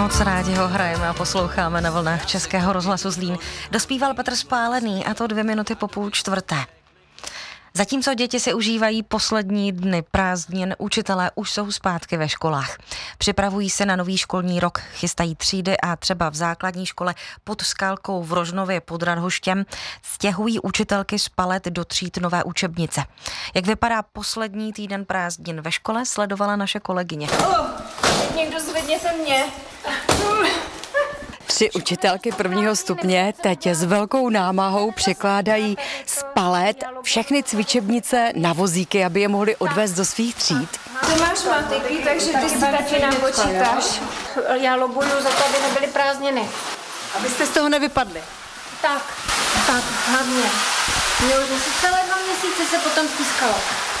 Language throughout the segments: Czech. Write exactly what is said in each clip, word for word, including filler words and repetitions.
Moc rádi ho hrajeme a posloucháme na vlnách Českého rozhlasu Zlín. Dospíval Petr Spálený, a to dvě minuty po půl čtvrté. Zatímco děti si užívají poslední dny prázdnin, učitelé už jsou zpátky ve školách. Připravují se na nový školní rok, chystají třídy a třeba v základní škole pod Skalkou v Rožnově pod Radhoštěm stěhují učitelky z palet do tříd nové učebnice. Jak vypadá poslední týden prázdnin ve škole, sledovala naše kolegyně. Oh, někdo zvedněte mě. Tři učitelky prvního stupně teď s velkou námahou překládají z palet všechny cvičebnice na vozíky, aby je mohli odvést do svých tříd. Ty máš matiky, takže ty si taky napočítáš. Já lobuju za to, aby nebyly prázdniny. Abyste z toho nevypadli. Tak, tak, hlavně. Mě už asi celé dva měsíce se potom stiskalo.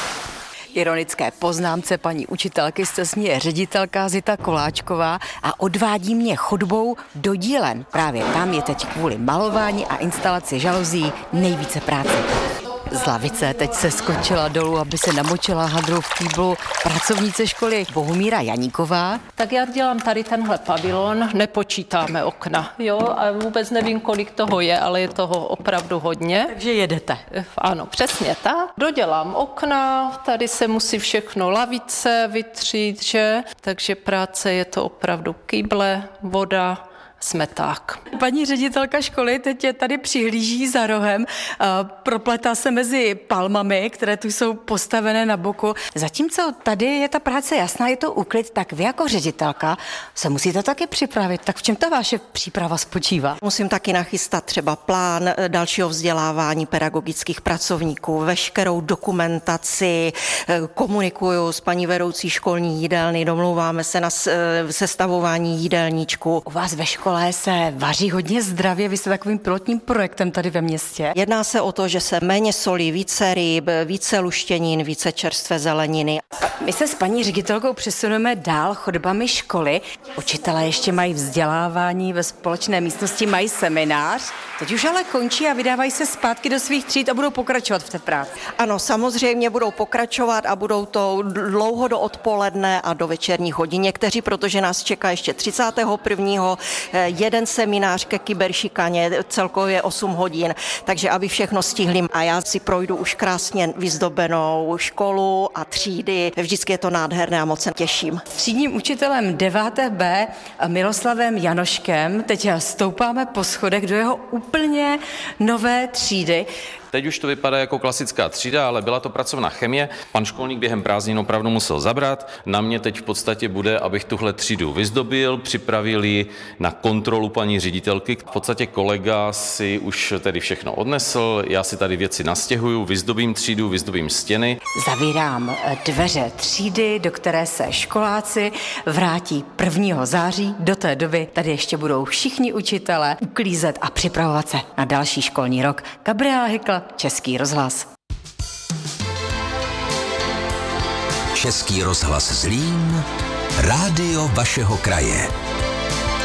Ironické poznámce paní učitelky se směje ředitelka Zita Koláčková a odvádí mě chodbou do dílen. Právě tam je teď kvůli malování a instalaci žaluzí nejvíce práce. Z lavice teď se skočila dolů, aby se namočila hadru v kýblu pracovnice školy Bohumíra Janíková. Tak já dělám tady tenhle pavilon, nepočítáme okna, jo, a vůbec nevím, kolik toho je, ale je toho opravdu hodně. Takže jedete. Ano, přesně tak. Dodělám okna, tady se musí všechno lavice vytřít, že? Takže práce je to opravdu kýble, voda, smeták. Paní ředitelka školy teď je tady přihlíží za rohem, propletá se mezi palmami, které tu jsou postavené na boku. Zatímco tady je ta práce jasná, je to úklid, tak vy jako ředitelka se musíte taky připravit. Tak v čem ta vaše příprava spočívá? Musím taky nachystat třeba plán dalšího vzdělávání pedagogických pracovníků, veškerou dokumentaci, komunikuju s paní vedoucí školní jídelny, domlouváme se na sestavování jídelníčku. U vás ve škole se vaří hodně zdravě, vy jste takovým pilotním projektem tady ve městě. Jedná se o to, že se méně solí, více ryb, více luštěnin, více čerstvé zeleniny. My se s paní ředitelkou přesuneme dál chodbami školy. Učitelé ještě mají vzdělávání ve společné místnosti, mají seminář. Teď už ale končí a vydávají se zpátky do svých tříd a budou pokračovat v té práci. Ano, samozřejmě budou pokračovat a budou to dlouho do odpoledne a do večerních hodin. Někteří, protože nás čeká ještě třicátého prvního jeden seminář ke kyberšikaně, celkově osm hodin, takže aby všechno stihli. A já si projdu už krásně vyzdobenou školu a třídy. Vždycky je to nádherné a moc se těším. Třídním učitelem deváté bé Miloslavem Janoškem teď stoupáme po schodech do jeho úplně nové třídy. Teď už to vypadá jako klasická třída, ale byla to pracovná chemie. Pan školník během prázdnin opravdu musel zabrat. Na mě teď v podstatě bude, abych tuhle třídu vyzdobil, připravil ji na kontrolu paní ředitelky. V podstatě kolega si už tedy všechno odnesl, já si tady věci nastěhuju, vyzdobím třídu, vyzdobím stěny. Zavírám dveře třídy, do které se školáci vrátí prvního září. Do té doby tady ještě budou všichni učitelé uklízet a připravovat se na další školní rok. Gabriela Hykl, Český rozhlas. Český rozhlas Zlín, rádio vašeho kraje.